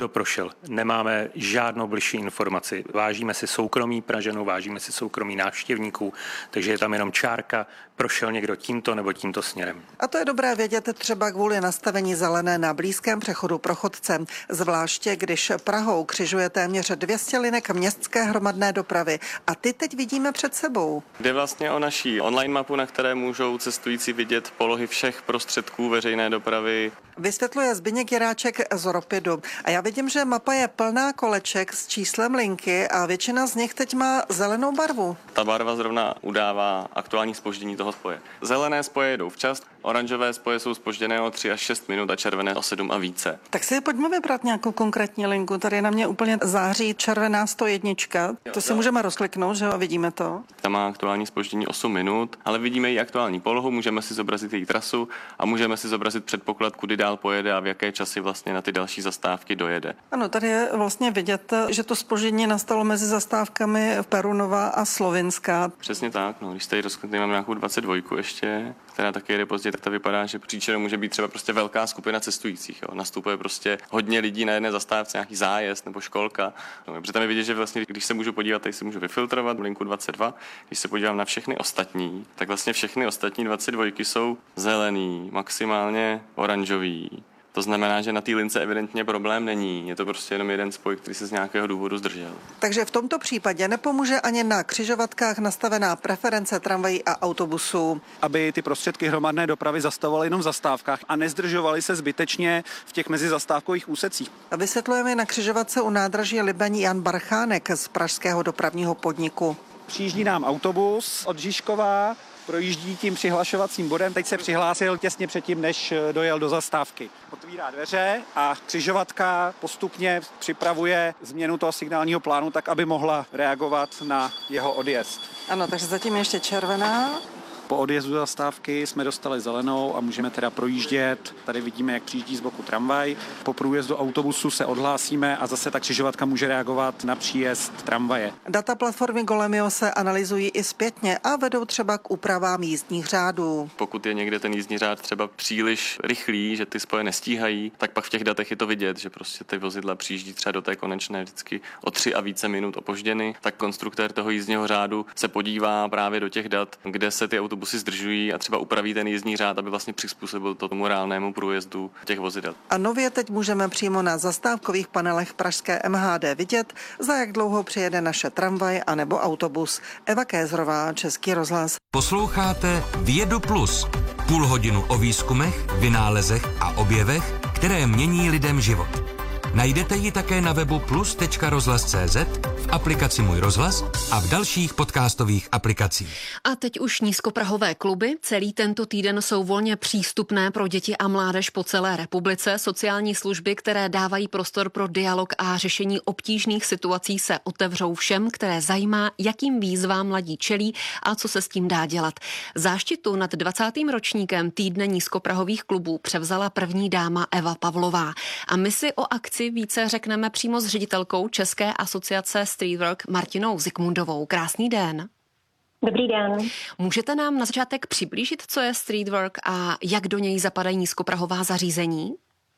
Prošel. Nemáme žádnou bližší informaci. Vážíme si soukromí Pražanů, vážíme si soukromí návštěvníků, takže je tam jenom čárka, prošel někdo tímto nebo tímto směrem. A to je dobré vědět třeba kvůli nastavení zelené na blízkém přechodu pro chodce, zvláště když Prahou křižuje téměř 200 linek městské hromadné dopravy. A ty teď vidíme před sebou. Jde vlastně o naší online mapu, na které můžou cestující vidět polohy všech prostředků veřejné dopravy. Vysvětluje Zbyněk Jiráček z Ropidu. A já vidím, že mapa je plná koleček s číslem linky a většina z nich teď má zelenou barvu. Ta barva zrovna udává aktuální zpoždění toho spoje. Zelené spoje jedou včas, oranžové spoje jsou zpožděné o 3 až 6 minut a červené o 7 a více. Tak si pojďme vybrat nějakou konkrétní linku. Tady na mě úplně září červená 101. To si můžeme rozkliknout, že jo, vidíme to. Ta má aktuální zpoždění 8 minut, ale vidíme i aktuální polohu, můžeme si zobrazit její trasu a můžeme si zobrazit předpoklad, kudy dál pojede a v jaké časy vlastně na ty další zastávky dojede. Ano, tady je vlastně vidět, že to zpoždění nastalo mezi zastávkami Perunova a Slovinská. Přesně tak, no, když tady rozklikneme, mám nějakou 22 ještě, která taky jede pozdě, tak to vypadá, že příčinou může být třeba prostě velká skupina cestujících. Jo. Nastupuje prostě hodně lidí na jedné zastávce, nějaký zájezd nebo školka. No, protože tam je vidět, že vlastně, když se můžu podívat, tady si můžu vyfiltrovat linku 22, když se podívám na všechny ostatní, tak vlastně všechny ostatní 22 jsou zelený, maximálně oranžový. To znamená, že na té lince evidentně problém není. Je to prostě jenom jeden spoj, který se z nějakého důvodu zdržel. Takže v tomto případě nepomůže ani na křižovatkách nastavená preference tramvají a autobusů. Aby ty prostředky hromadné dopravy zastavovaly jenom v zastávkách a nezdržovaly se zbytečně v těch mezizastávkových úsecích. Vysvětlujeme na křižovatce u nádraží Libeň Jan Barchánek z pražského dopravního podniku. Přijíždí nám autobus od Žižkova, projíždí tím přihlašovacím bodem, teď se přihlásil těsně předtím, než dojel do zastávky. Otvírá dveře a křižovatka postupně připravuje změnu toho signálního plánu tak, aby mohla reagovat na jeho odjezd. Ano, takže zatím ještě červená. Po odjezdu zastávky jsme dostali zelenou a můžeme teda projíždět. Tady vidíme, jak přijíždí z boku tramvaj. Po průjezdu autobusu se odhlásíme a zase ta křižovatka může reagovat na příjezd tramvaje. Data platformy Golemio se analyzují i zpětně a vedou třeba k úpravám jízdních řádů. Pokud je někde ten jízdní řád třeba příliš rychlý, že ty spoje nestíhají, tak pak v těch datech je to vidět, že prostě ty vozidla přijíždí třeba do té konečné vždycky o 3 a více minut opožděny, tak konstruktér toho jízdního řádu se podívá právě do těch dat, kde se ty autobusy zdržují a třeba upraví ten jízdní řád, aby vlastně přizpůsobil to tomu reálnému průjezdu těch vozidel. A nově teď můžeme přímo na zastávkových panelech pražské MHD vidět, za jak dlouho přijede naše tramvaj anebo autobus. Eva Kézrová, Český rozhlas. Posloucháte Vědu Plus. Půl hodinu o výzkumech, vynálezech a objevech, které mění lidem život. Najdete ji také na webu plus.rozhlas.cz, v aplikaci Můj rozhlas a v dalších podcastových aplikacích. A teď už nízkoprahové kluby. Celý tento týden jsou volně přístupné pro děti a mládež po celé republice. Sociální služby, které dávají prostor pro dialog a řešení obtížných situací, se otevřou všem, které zajímá, jakým výzvám mladí čelí a co se s tím dá dělat. Záštitu nad 20. ročníkem týdne nízkoprahových klubů převzala první dáma Eva Pavlová. A my si o akci více řekneme přímo s ředitelkou České asociace Streetwork Martinou Zikmundovou. Krásný den. Dobrý den. Můžete nám na začátek přiblížit, co je Streetwork a jak do něj zapadají nízkoprahová zařízení?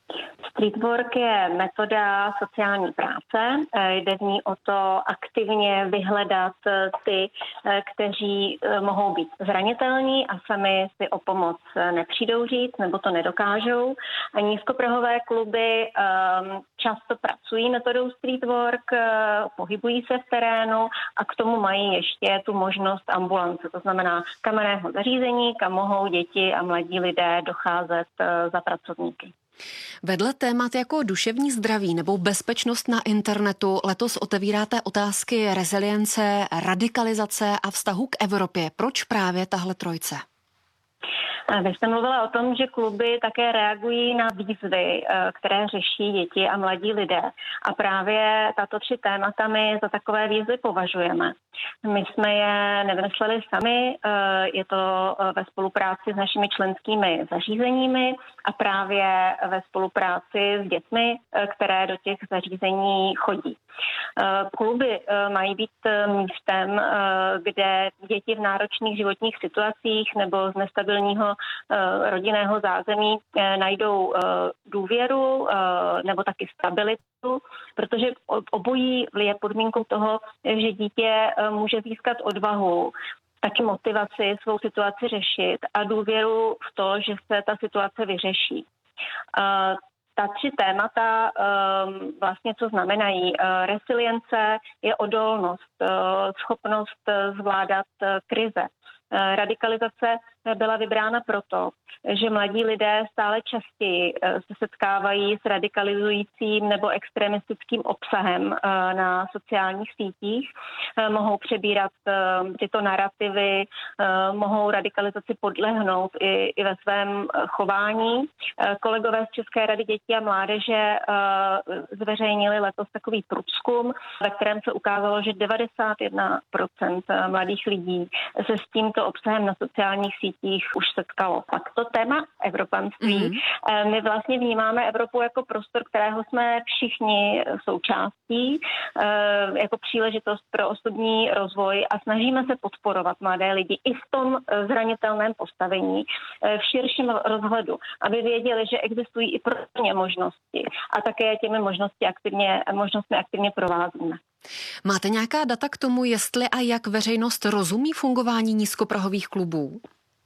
Streetwork je metoda sociální práce. Jde v ní o to aktivně vyhledat ty, kteří mohou být zranitelní a sami si o pomoc nepřijdou říct nebo to nedokážou. A nízkoprahové kluby často pracují metodou Streetwork, pohybují se v terénu a k tomu mají ještě tu možnost ambulance, to znamená kamenného zařízení, kam mohou děti a mladí lidé docházet za pracovníky. Vedle témat jako duševní zdraví nebo bezpečnost na internetu letos otevíráte otázky rezilience, radikalizace a vztahu k Evropě. Proč právě tahle trojce? Vy jste mluvila o tom, že kluby také reagují na výzvy, které řeší děti a mladí lidé. A právě tato 3 témata my za takové výzvy považujeme. My jsme je nevymysleli sami, je to ve spolupráci s našimi členskými zařízeními a právě ve spolupráci s dětmi, které do těch zařízení chodí. Kluby mají být místem, kde děti v náročných životních situacích nebo z nestabilního rodinného zázemí najdou důvěru nebo taky stabilitu, protože obojí je podmínkou toho, že dítě může získat odvahu, taky motivaci svou situaci řešit a důvěru v to, že se ta situace vyřeší. Ta 3 témata vlastně co znamenají? Resilience je odolnost, schopnost zvládat krize. Radikalizace byla vybrána proto, že mladí lidé stále častěji se setkávají s radikalizujícím nebo extremistickým obsahem na sociálních sítích, mohou přebírat tyto narrativy, mohou radikalizaci podlehnout i ve svém chování. Kolegové z České rady dětí a mládeže zveřejnili letos takový průzkum, ve kterém se ukázalo, že 91% mladých lidí se s tímto obsahem na sociálních sítích už setkalo. Pak to téma evropanství. My vlastně vnímáme Evropu jako prostor, kterého jsme všichni součástí, jako příležitost pro osobní rozvoj a snažíme se podporovat mladé lidi i v tom zranitelném postavení, v širším rozhledu, aby věděli, že existují i pro ně možnosti a také těmi možnostmi aktivně provázíme. Máte nějaká data k tomu, jestli a jak veřejnost rozumí fungování nízkoprahových klubů?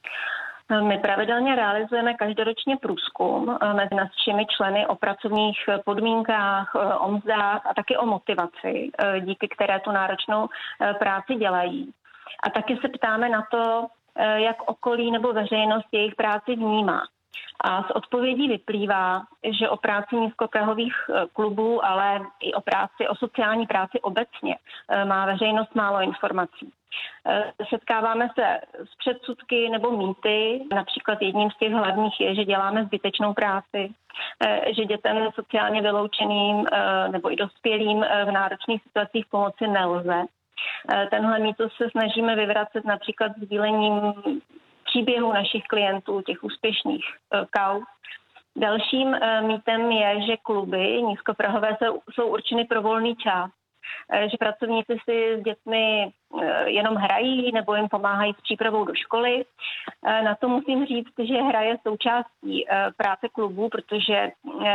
My pravidelně realizujeme každoročně průzkum mezi našimi členy o pracovních podmínkách, o mzdách a taky o motivaci, díky které tu náročnou práci dělají. A taky se ptáme na to, jak okolí nebo veřejnost jejich práci vnímá. A z odpovědí vyplývá, že o práci nízkoprahových klubů, ale i o sociální práci obecně má veřejnost málo informací. Setkáváme se s předsudky nebo mýty. Například jedním z těch hlavních je, že děláme zbytečnou práci, že dětem sociálně vyloučeným nebo i dospělým v náročných situacích pomoci nelze. Tenhle mýtus se snažíme vyvracet například sdílením příběhů našich klientů, těch úspěšných kauz. Dalším mýtem je, že kluby nízkoprahové jsou určeny pro volný čas, že pracovníci si s dětmi jenom hrají nebo jim pomáhají s přípravou do školy. Na to musím říct, že hra je součástí práce klubů, protože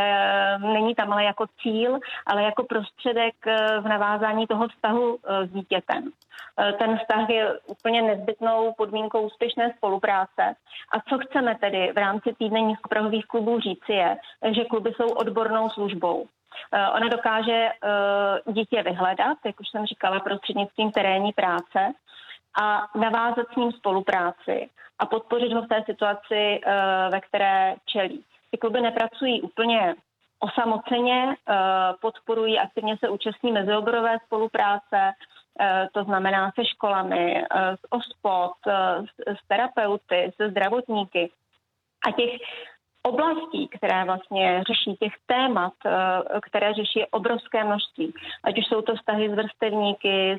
není tam ale jako cíl, ale jako prostředek v navázání toho vztahu s dítětem. Ten vztah je úplně nezbytnou podmínkou úspěšné spolupráce. A co chceme tedy v rámci týdne nízkoprahových klubů říci je, že kluby jsou odbornou službou. Ona dokáže dítě vyhledat, jak už jsem říkala, prostřednictvím terénní práce a navázat s ním spolupráci a podpořit ho v té situaci, ve které čelí. Ty kluby nepracují úplně osamoceně, podporují, aktivně se účastní mezioborové spolupráce, to znamená se školami, s OSPOD, s terapeuty, se zdravotníky. A těch oblastí, které vlastně řeší, těch témat, které řeší obrovské množství. Ať už jsou to vztahy s vrstevníky,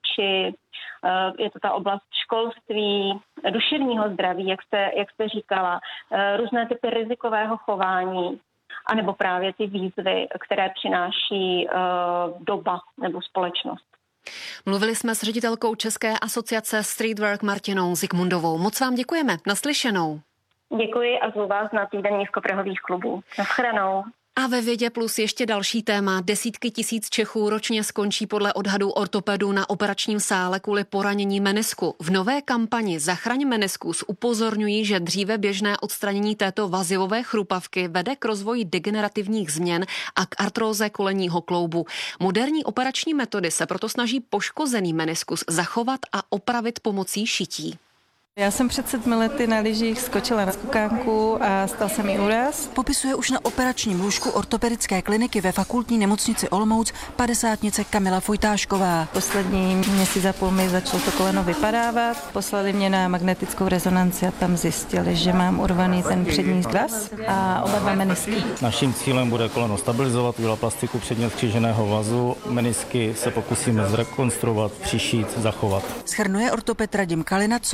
s rodiči, je to ta oblast školství, duševního zdraví, jak jste říkala, různé typy rizikového chování, anebo právě ty výzvy, které přináší doba nebo společnost. Mluvili jsme s ředitelkou České asociace Streetwork Martinou Zikmundovou. Moc vám děkujeme. Naslyšenou. Děkuji a zvu vás na týden nízkoprahových klubů. Naschledanou. A ve Vědě Plus ještě další téma. Desítky tisíc Čechů ročně skončí podle odhadů ortopedů na operačním sále kvůli poranění menisku. V nové kampani Zachraň meniskus upozorňují, že dříve běžné odstranění této vazivové chrupavky vede k rozvoji degenerativních změn a k artróze kolenního kloubu. Moderní operační metody se proto snaží poškozený meniskus zachovat a opravit pomocí šití. Já jsem před 7 lety na lyžích skočila na skokánku a stal se mi úraz. Popisuje už na operačním lůžku ortopedické kliniky ve fakultní nemocnici Olomouc 50-nice Kamila Fojtášková. Poslední měsíc a půl mi začalo to koleno vypadávat. Poslali mě na magnetickou rezonanci a tam zjistili, že mám urvaný ten přední svaz a oba dva menisky. Naším cílem bude koleno stabilizovat, udělat plastiku předně kříženého vazu. Menisky se pokusíme zrekonstruovat, přišít, zachovat. Shrnuje ortoped Radim Kalina, co dnes lékař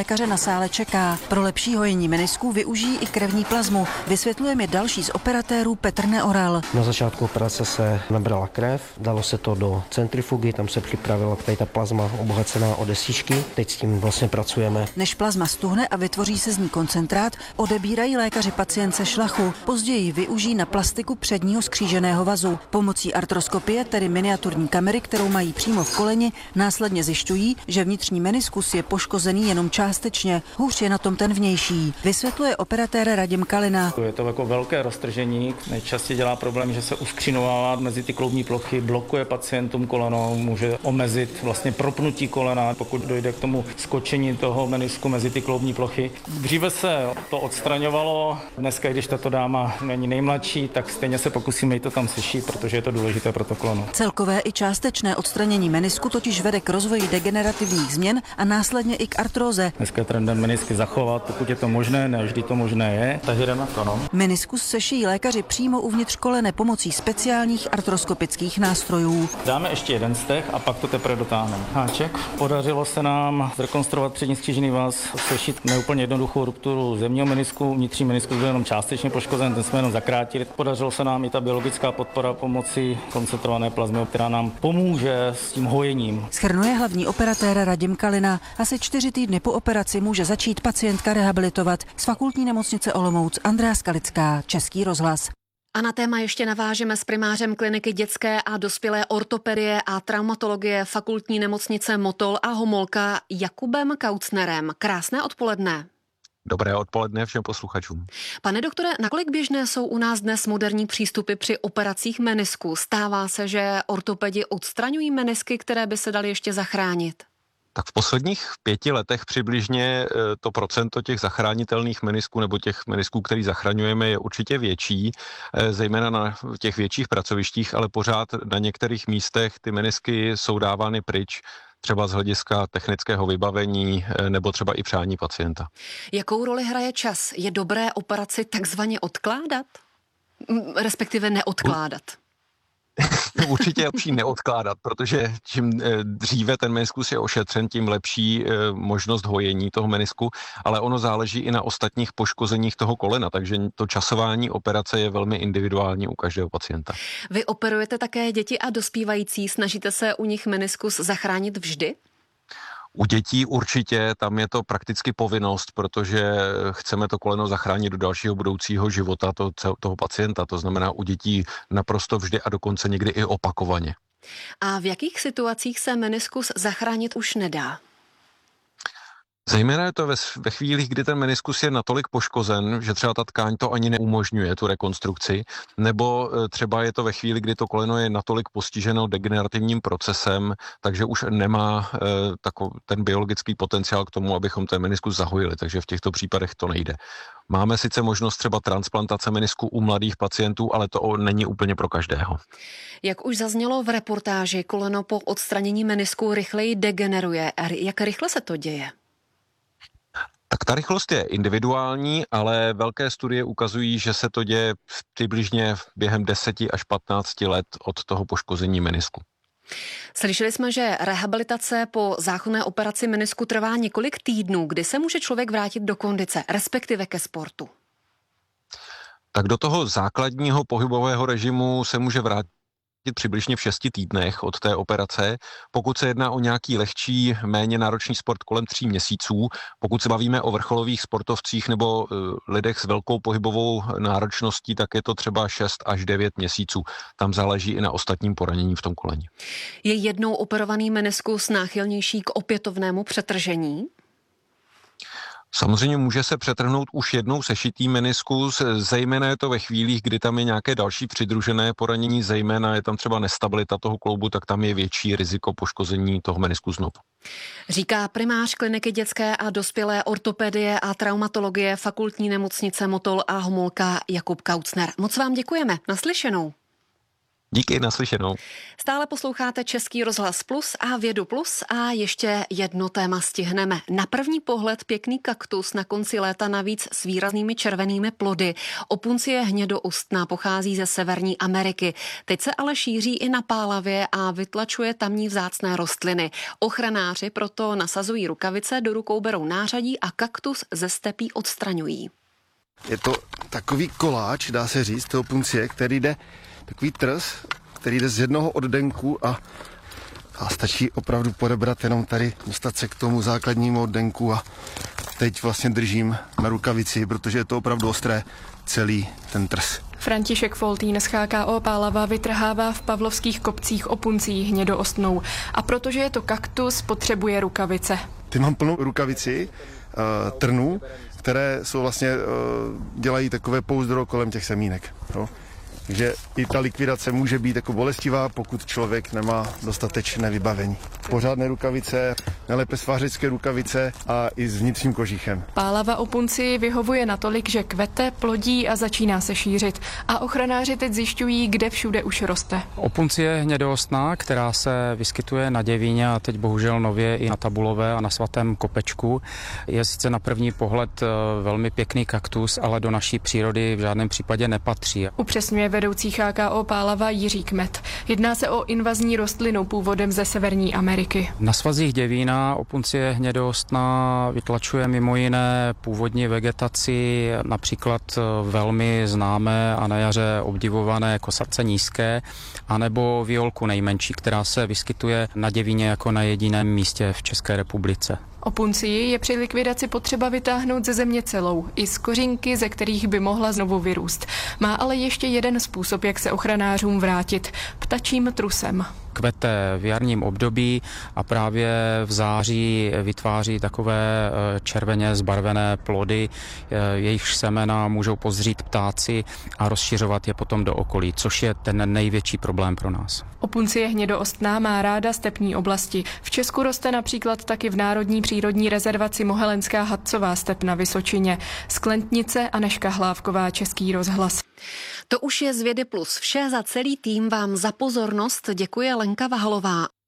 lékaře na sále čeká. Pro lepší hojení menisků využijí i krevní plazmu. Vysvětluje mi další z operatérů Petr Neoral. Na začátku operace se nabrala krev, dalo se to do centrifugy, tam se připravila tady ta plazma obohacená o desíčky. Teď s tím vlastně pracujeme. Než plazma stuhne a vytvoří se z ní koncentrát, odebírají lékaři pacientce šlachu. Později využijí na plastiku předního skříženého vazu. Pomocí artroskopie, tedy miniaturní kamery, kterou mají přímo v koleni, následně zjišťují, že vnitřní meniskus je poškozený jenom částečně. Hůř je na tom ten vnější. Vysvětluje operatér Radim Kalina. Je to jako velké roztržení. Nejčastěji dělá problém, že se uskřínovává mezi ty kloubní plochy, blokuje pacientům koleno, může omezit vlastně propnutí kolena, pokud dojde k tomu skočení toho menisku mezi ty kloubní plochy. Dříve se to odstraňovalo, dneska, když tato dáma není nejmladší, tak stejně se pokusíme jí to tam sešít, protože je to důležité pro to koleno. Celkové i částečné odstranění menisku totiž vede k rozvoji degenerativních změn a následně i k artróze. Dneska je trendem menisky zachovat, pokud je to možné, ne vždy to možné je, takže jdeme na to, no. Meniskus sešijí lékaři přímo uvnitř kolene pomocí speciálních artroskopických nástrojů. Dáme ještě jeden steh a pak to teprve dotáhneme. Háček. Podařilo se nám zrekonstruovat přední skřížený vaz, sešít neúplně jednoduchou rupturu zemního menisku, vnitřní meniskus byl jenom částečně poškozen, ten jsme jenom zakrátili. Podařilo se nám i ta biologická podpora pomocí koncentrované plazmy, která nám pomůže s tím hojením. Shrnuje hlavní operatér Radim Kalina. Asi 4 týdny po operaci může začít pacientka rehabilitovat. Z Fakultní nemocnice Olomouc Andrea Skalická, Český rozhlas. A na téma ještě navážeme s primářem kliniky dětské a dospělé ortopedie a traumatologie Fakultní nemocnice Motol a Homolka Jakubem Kaucnerem. Krásné odpoledne. Dobré odpoledne všem posluchačům. Pane doktore, nakolik běžné jsou u nás dnes moderní přístupy při operacích menisku? Stává se, že ortopedi odstraňují menisky, které by se daly ještě zachránit? Tak v posledních 5 letech přibližně to procento těch zachránitelných menisků nebo těch menisků, který zachraňujeme, je určitě větší, zejména na těch větších pracovištích, ale pořád na některých místech ty menisky jsou dávány pryč, třeba z hlediska technického vybavení nebo třeba i přání pacienta. Jakou roli hraje čas? Je dobré operaci takzvaně odkládat? Respektive neodkládat? Určitě je lepší neodkládat, protože čím dříve ten meniskus je ošetřen, tím lepší možnost hojení toho menisku, ale ono záleží i na ostatních poškozeních toho kolena, takže to časování operace je velmi individuální u každého pacienta. Vy operujete také děti a dospívající, snažíte se u nich meniskus zachránit vždy? U dětí určitě, tam je to prakticky povinnost, protože chceme to koleno zachránit do dalšího budoucího života toho pacienta. To znamená u dětí naprosto vždy a dokonce někdy i opakovaně. A v jakých situacích se meniskus zachránit už nedá? Zejména je to ve chvílích, kdy ten meniskus je natolik poškozen, že třeba ta tkáň to ani neumožňuje, tu rekonstrukci, nebo třeba je to ve chvíli, kdy to koleno je natolik postiženo degenerativním procesem, takže už nemá ten biologický potenciál k tomu, abychom ten meniskus zahojili, takže v těchto případech to nejde. Máme sice možnost třeba transplantace menisku u mladých pacientů, ale to není úplně pro každého. Jak už zaznělo v reportáži, koleno po odstranění menisku rychleji degeneruje. Jak rychle se to děje? Tak ta rychlost je individuální, ale velké studie ukazují, že se to děje přibližně během 10 až 15 let od toho poškození menisku. Slyšeli jsme, že rehabilitace po zákonné operaci menisku trvá několik týdnů. Kdy se může člověk vrátit do kondice, respektive ke sportu? Tak do toho základního pohybového režimu se může vrátit přibližně v 6 týdnech od té operace. Pokud se jedná o nějaký lehčí, méně náročný sport kolem 3 měsíců, pokud se bavíme o vrcholových sportovcích nebo lidech s velkou pohybovou náročností, tak je to třeba 6 až 9 měsíců. Tam záleží i na ostatním poranění v tom koleni. Je jednou operovaný meniskus náchylnější k opětovnému přetržení? Samozřejmě může se přetrhnout už jednou sešitý meniskus, zejména je to ve chvílích, kdy tam je nějaké další přidružené poranění, zejména je tam třeba nestabilita toho kloubu, tak tam je větší riziko poškození toho menisku znovu. Říká primář kliniky dětské a dospělé ortopedie a traumatologie Fakultní nemocnice Motol a Homolka Jakub Kaucner. Moc vám děkujeme. Naslyšenou. Díky, naslyšenou. Stále posloucháte Český rozhlas Plus a Vědu Plus a ještě jedno téma stihneme. Na první pohled pěkný kaktus, na konci léta navíc s výraznými červenými plody. Opuncie hnědoustná pochází ze Severní Ameriky. Teď se ale šíří i na Pálavě a vytlačuje tamní vzácné rostliny. Ochranáři proto nasazují rukavice, do rukou berou nářadí a kaktus ze stepí odstraňují. Je to takový koláč, dá se říct, toho opuncie, který jde takový trs, který jde z jednoho oddenku a stačí opravdu podebrat jenom tady, dostat se k tomu základnímu oddenku a teď vlastně držím na rukavici, protože je to opravdu ostré, celý ten trs. František Foltín z HKO Pálava vytrhává v Pavlovských kopcích opuncí hnědoostnou a protože je to kaktus, potřebuje rukavice. Ty mám plnou rukavici trnů, které jsou vlastně, dělají takové pouzdro kolem těch semínek. Jo. Takže i ta likvidace může být jako bolestivá, pokud člověk nemá dostatečné vybavení. Pořádné rukavice, nejlépe svářecké rukavice a i s vnitřním kožichem. Pálava opunci vyhovuje natolik, že kvete, plodí a začíná se šířit. A ochranáři teď zjišťují, kde všude už roste. Opuncie hnědoostná, která se vyskytuje na Děvíně a teď bohužel nově i na Tabulové a na Svatém Kopečku, je sice na první pohled velmi pěkný kaktus, ale do naší přírody v žádném případě nepatří. Upřesňuje vedoucí HKO Pálava Jiří Kmet. Jedná se o invazní rostlinu původem ze Severní Ameriky. Na svazích Děvína opuncie hnědoostná vytlačuje mimo jiné původní vegetaci, například velmi známé a na jaře obdivované kosace nízké, anebo violku nejmenší, která se vyskytuje na Děvíně jako na jediném místě v České republice. Opuncii je při likvidaci potřeba vytáhnout ze země celou, i z kořínky, ze kterých by mohla znovu vyrůst. Má ale ještě jeden způsob, jak se ochranářům vrátit. Ptačím trusem. Kvete v jarním období a právě v září vytváří takové červeně zbarvené plody, jejichž semena můžou pozřít ptáci a rozšiřovat je potom do okolí, což je ten největší problém pro nás. Opuncie hnědoostná má ráda stepní oblasti. V Česku roste například taky v Národní přírodní rezervaci Mohelenská Hadcová step na Vysočině. Sklentnice Anežka Hlávková, Český rozhlas. To už je z Vědy Plus vše. Za celý tým vám za pozornost děkuje Lenka Vahalová.